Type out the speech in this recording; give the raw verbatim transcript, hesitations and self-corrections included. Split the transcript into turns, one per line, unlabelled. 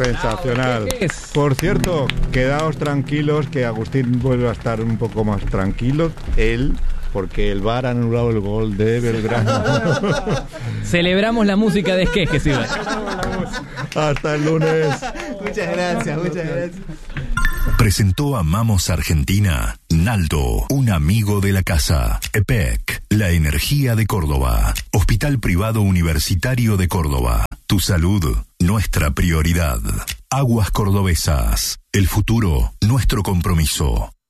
Sensacional. Por cierto, quedaos tranquilos que Agustín vuelve a estar un poco más tranquilo. Él, porque el V A R ha anulado el gol de Belgrano.
Celebramos la música de Esqueje, sí.
Hasta el lunes.
Muchas gracias, muchas gracias.
Presentó Amamos Argentina, Naldo, un amigo de la casa. E P E C, la energía de Córdoba. Hospital Privado Universitario de Córdoba. Tu salud, nuestra prioridad. Aguas Cordobesas, el futuro, nuestro compromiso.